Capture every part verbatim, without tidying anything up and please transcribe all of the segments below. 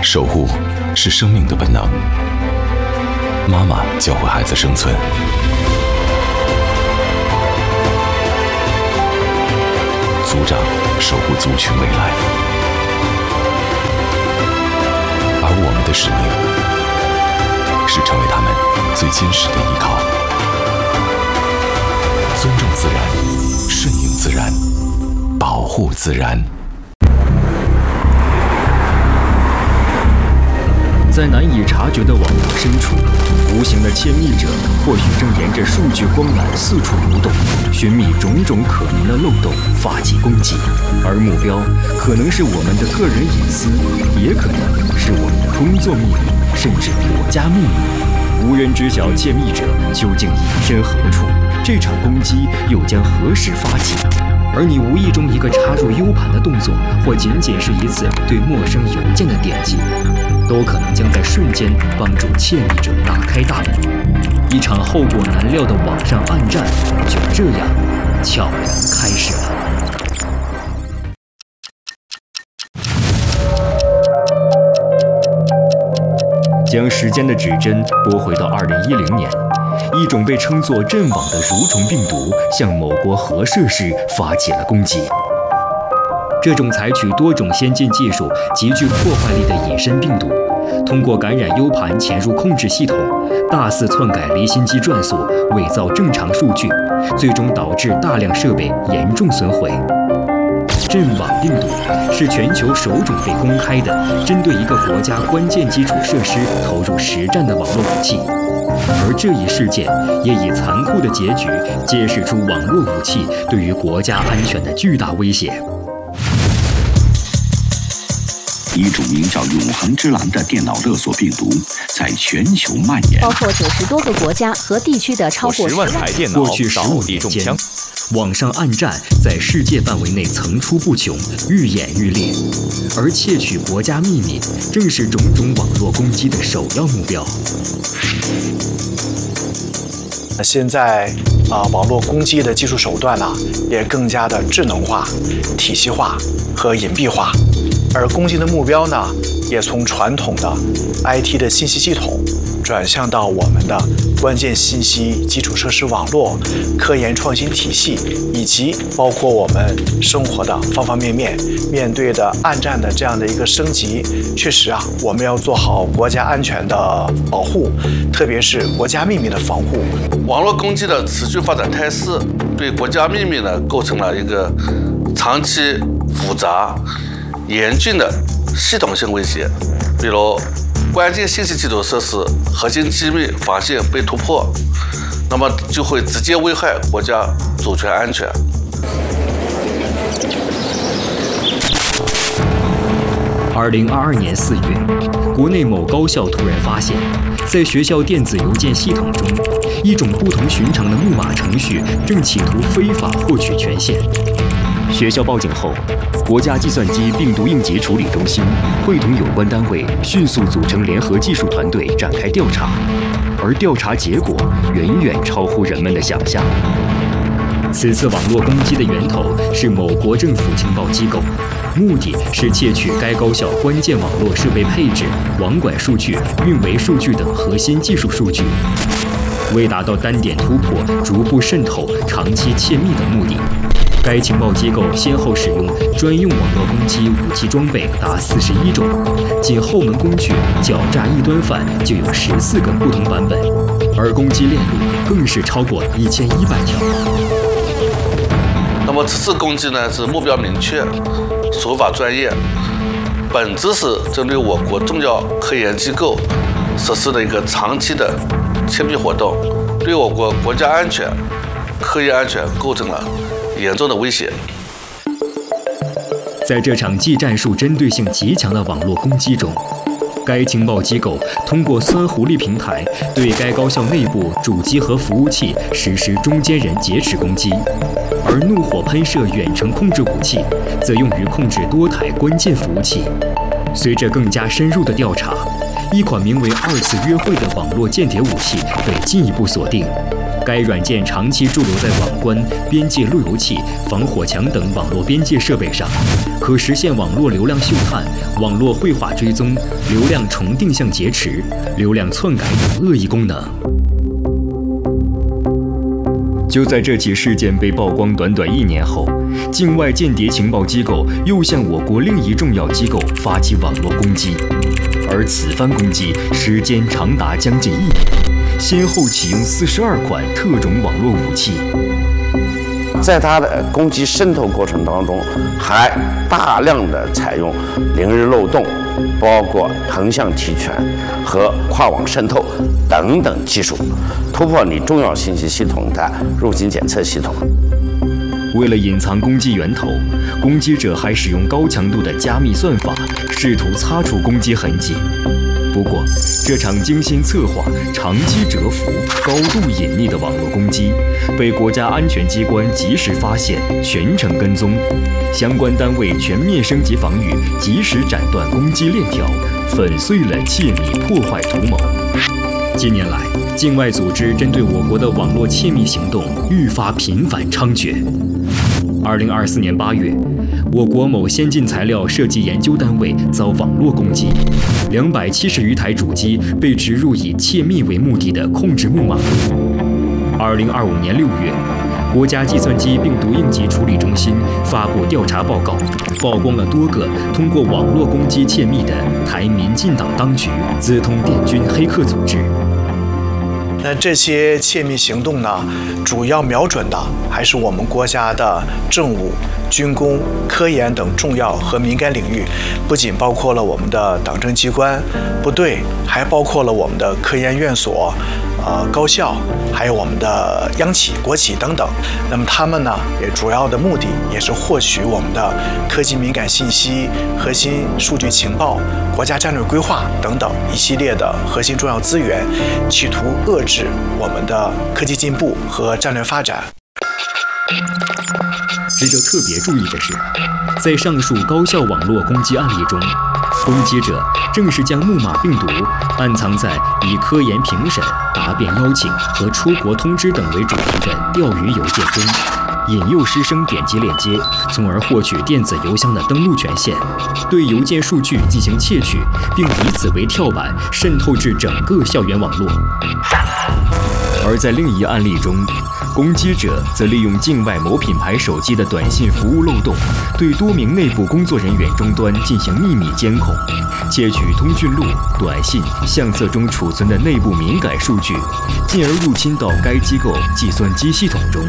守护是生命的本能。妈妈教会孩子生存，族长守护族群未来，而我们的使命是成为他们最坚实的依靠。尊重自然，顺应自然，保护自然。 在难以察觉的网络深处，无形的窃密者或许正沿着数据光缆四处游动，寻觅种种可能的漏洞，发起攻击。而目标可能是我们的个人隐私，也可能是我们的工作秘密，甚至国家秘密。无人知晓窃密者究竟隐身何处，这场攻击又将何时发起？而你无意中一个插入 U 盘的动作，或仅仅是一次对陌生邮件的点击，都可能将在瞬间帮助窃密者大开大门。一场后果难料的网上暗战就这样悄然开始了。将时间的指针拨回到二零一零年，一种被称作阵网的蠕虫病毒向某国核设施发起了攻击。这种采取多种先进技术、极具破坏力的隐身病毒，通过感染 U 盘潜入控制系统，大肆篡改离心机转速，伪造正常数据，最终导致大量设备严重损毁。阵网病毒是全球首种被公开的针对一个国家关键基础设施投入实战的网络武器，而这一事件也以残酷的结局揭示出网络武器对于国家安全的巨大威胁。 一种名叫永恒之狼的电脑勒索病毒在全球蔓延， 包括九十多个国家和地区的超过十万台电脑。过去十五年间，网上暗战在世界范围内层出不穷，愈演愈烈，而窃取国家秘密正是种种网络攻击的首要目标。 现在啊、呃，网络攻击的技术手段呢、啊，也更加的智能化、体系化和隐蔽化。而攻击的目标呢，也从传统的 I T 的信息系统转向到我们的关键信息基础设施网络、科研创新体系，以及包括我们生活的方方面面。面对的暗战的这样的一个升级，确实啊，我们要做好国家安全的保护，特别是国家秘密的防护。 网络攻击的持续发展态势，对国家秘密呢构成了一个长期复杂严峻的系统性威胁，比如关键信息基础设施核心机密防线被突破，那么就会直接危害国家主权安全。 二零二二年四月，国内某高校突然发现，在学校电子邮件系统中，一种不同寻常的木马程序正企图非法获取权限。学校报警后，国家计算机病毒应急处理中心会同有关单位迅速组成联合技术团队展开调查，而调查结果远远超乎人们的想象。此次网络攻击的源头是某国政府情报机构，目的是窃取该高校关键网络设备配置、网管数据、运维数据等核心技术数据。为达到单点突破、逐步渗透、长期窃密的目的，该情报机构先后使用专用网络攻击武器装备达四十一种，仅后门工具狡诈异端犯就有十四个不同版本，而攻击链路更是超过一千一百条。 那么此次攻击呢是目标明确，手法专业，本质是针对我国重要科研机构实施的一个长期的窃密活动，对我国国家安全、科研安全构成了严重的威胁。 在这场技战术针对性极强的网络攻击中，该情报机构通过酸狐狸平台对该高校内部主机和服务器实施中间人劫持攻击，而怒火喷射远程控制武器则用于控制多台关键服务器。随着更加深入的调查，一款名为“二次约会”的网络间谍武器被进一步锁定。该软件长期驻留在网关、边界路由器、防火墙等网络边界设备上， 可实现网络流量嗅探、网络绘画追踪、流量重定向劫持、流量篡改等恶意功能。就在这起事件被曝光短短一年后，境外间谍情报机构又向我国另一重要机构发起网络攻击，而此番攻击时间长达将近一年，先后启用四十二款特种网络武器。 在它的攻击渗透过程当中，还大量的采用零日漏洞，包括横向提权和跨网渗透等等技术，突破你重要信息系统的入侵检测系统。 为了隐藏攻击源头，攻击者还使用高强度的加密算法，试图擦除攻击痕迹。不过，这场精心策划、长期蛰伏、高度隐匿的网络攻击，被国家安全机关及时发现，全程跟踪，相关单位全面升级防御，及时斩断攻击链条，粉碎了窃密破坏图谋。近年来，境外组织针对我国的网络窃密行动愈发频繁猖獗。二零二四年八月，我国某先进材料设计研究单位遭网络攻击，两百七十余台主机被植入以窃密为目的的控制木马。二零二五年六月，国家计算机病毒应急处理中心发布调查报告，曝光了多个通过网络攻击窃密的台民进党当局资通电军黑客组织。 那这些窃密行动呢，主要瞄准的还是我们国家的政务、军工、科研等重要和敏感领域，不仅包括了我们的党政机关、部队，还包括了我们的科研院所、呃高校，还有我们的央企、国企等等。那么他们呢，也主要的目的也是获取我们的科技敏感信息、核心数据情报、国家战略规划等等一系列的核心重要资源，企图遏制我们的科技进步和战略发展。 值得特别注意的是，在上述高校网络攻击案例中，攻击者正是将木马病毒暗藏在以科研评审、答辩邀请和出国通知等为主题的钓鱼邮件中，引诱师生点击链接，从而获取电子邮箱的登录权限，对邮件数据进行窃取，并以此为跳板渗透至整个校园网络。而在另一案例中，攻击者则利用境外某品牌手机的短信服务漏洞，对多名内部工作人员终端进行秘密监控，窃取通讯录、短信、相册中储存的内部敏感数据，进而入侵到该机构计算机系统中。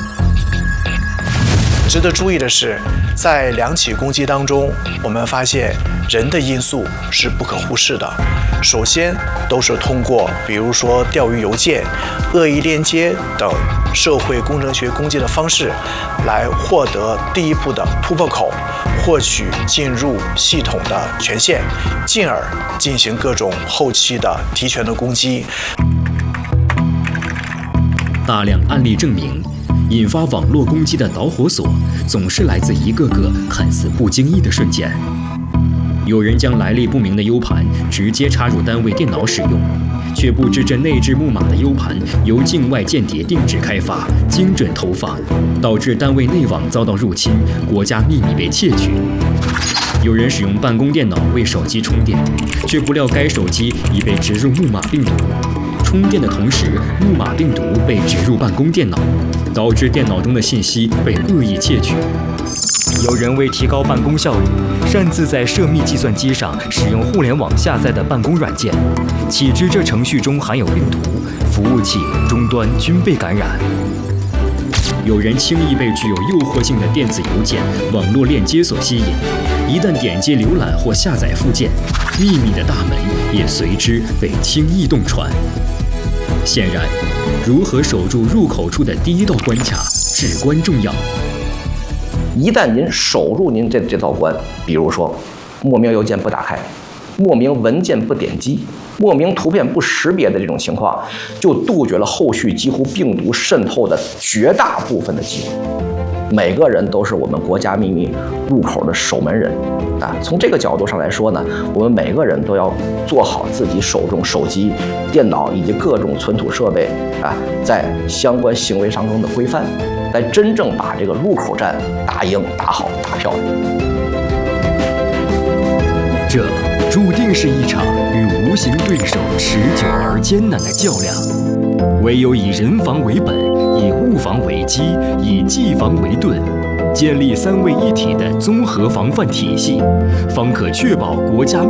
值得注意的是，在两起攻击当中，我们发现人的因素是不可忽视的。首先，都是通过比如说钓鱼邮件、恶意链接等社会工程学攻击的方式，来获得第一步的突破口，获取进入系统的权限，进而进行各种后期的提权的攻击。 大量案例证明，引发网络攻击的导火索总是来自一个个看似不经意的瞬间。有人将来历不明的 U 盘直接插入单位电脑使用，却不知这内置木马的 U 盘由境外间谍定制开发、精准投放，导致单位内网遭到入侵，国家秘密被窃取。有人使用办公电脑为手机充电，却不料该手机已被植入木马病毒。充电的同时，木马病毒被植入办公电脑，导致电脑中的信息被恶意窃取。有人为提高办公效率，擅自在涉密计算机上使用互联网下载的办公软件，岂知这程序中含有病毒，服务器、终端均被感染。有人轻易被具有诱惑性的电子邮件、网络链接所吸引，一旦点击浏览或下载附件，秘密的大门也随之被轻易洞穿。显然，如何守住入口处的第一道关卡至关重要。 一旦您守住您这这道关，比如说莫名邮件不打开，莫名文件不点击，莫名图片不识别的这种情况，就杜绝了后续几乎病毒渗透的绝大部分的机会。每个人都是我们国家秘密入口的守门人啊！从这个角度上来说呢，我们每个人都要做好自己手中手机、电脑以及各种存储设备啊，在相关行为当中的规范，来真正把这个入口战打赢、打好、打漂亮。 这注定是一场与无形对手持久而艰难的较量。唯有以人防为本，以物防为基，以技防为盾，建立三位一体的综合防范体系，方可确保国家